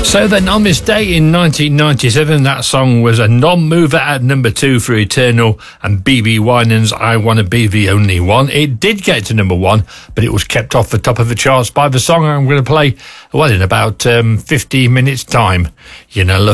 So then, on this day in 1997, that song was a non-mover at number 2 for Eternal and BB Winans' I Wanna Be the Only One. It did get to number 1, but it was kept off the top of the charts by the song I'm going to play, well, in about 15 minutes' time. You know, love